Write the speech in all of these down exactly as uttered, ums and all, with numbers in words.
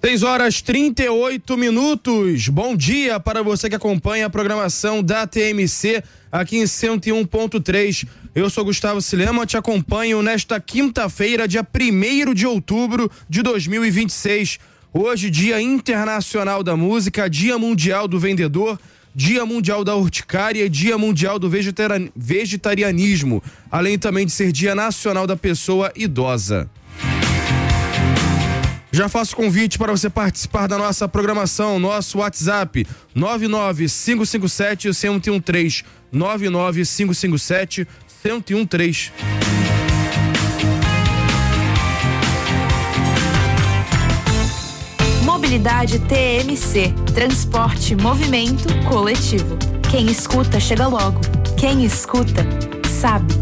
seis horas e trinta e oito minutos. Bom dia para você que acompanha a programação da T M C aqui em cento e um ponto três. Eu sou Gustavo Silema, te acompanho nesta quinta-feira, dia primeiro de outubro de dois mil e vinte e seis. Hoje, Dia Internacional da Música, Dia Mundial do Vendedor, Dia Mundial da Urticária e Dia Mundial do Vegetari- Vegetarianismo, além também de ser Dia Nacional da Pessoa Idosa. Já faço convite para você participar da nossa programação, nosso WhatsApp nove nove cinco cinco sete um zero um três, nove nove cinco cinco sete um zero um três. Mobilidade T M C, transporte, movimento, coletivo. Quem escuta chega logo, quem escuta sabe.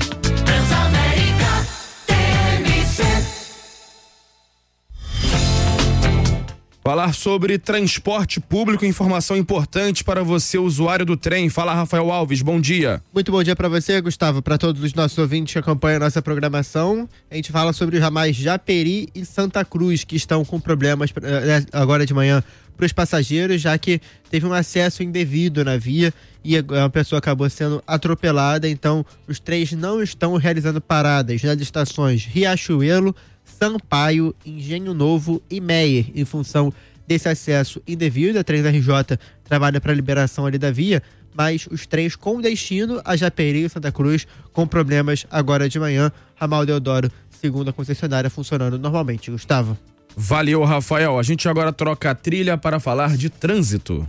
Falar sobre transporte público, informação importante para você, usuário do trem. Fala, Rafael Alves, bom dia. Muito bom dia para você, Gustavo, para todos os nossos ouvintes que acompanham a nossa programação. A gente fala sobre os ramais Japeri e Santa Cruz, que estão com problemas agora de manhã para os passageiros, já que teve um acesso indevido na via e a pessoa acabou sendo atropelada. Então, os trens não estão realizando paradas nas estações Riachuelo, Sampaio, Engenho Novo e Meier, em função desse acesso indevido. A Trens R J trabalha para a liberação ali da via, mas os trens com destino a Japeri e Santa Cruz com problemas agora de manhã. Ramal Deodoro, segundo a concessionária, funcionando normalmente. Gustavo. Valeu, Rafael. A gente agora troca a trilha para falar de trânsito.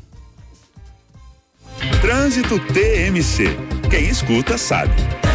Trânsito T M C. Quem escuta sabe.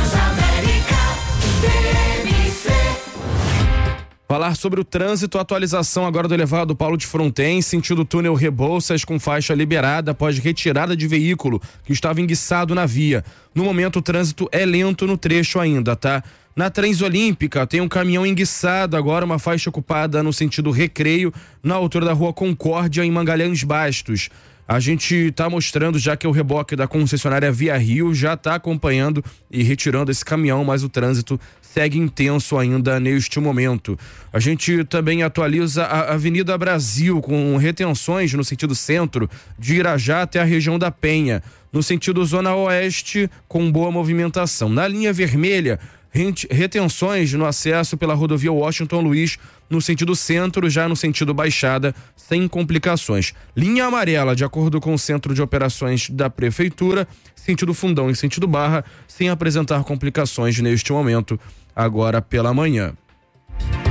Falar sobre o trânsito, atualização agora do elevado Paulo de Fronten, sentido túnel Rebouças, com faixa liberada após retirada de veículo que estava enguiçado na via. No momento, o trânsito é lento no trecho ainda, tá? Na Transolímpica, tem um caminhão enguiçado, agora uma faixa ocupada no sentido Recreio, na altura da rua Concórdia, em Magalhães Bastos. A gente está mostrando já que o reboque da concessionária Via Rio já está acompanhando e retirando esse caminhão, mas o trânsito segue intenso ainda neste momento. A gente também atualiza a Avenida Brasil com retenções no sentido centro, de Irajá até a região da Penha. No sentido Zona Oeste, com boa movimentação. Na linha vermelha, retenções no acesso pela rodovia Washington Luiz, no sentido centro, já no sentido Baixada, sem complicações. Linha amarela, de acordo com o Centro de Operações da Prefeitura, sentido Fundão e sentido Barra, sem apresentar complicações neste momento, agora pela manhã.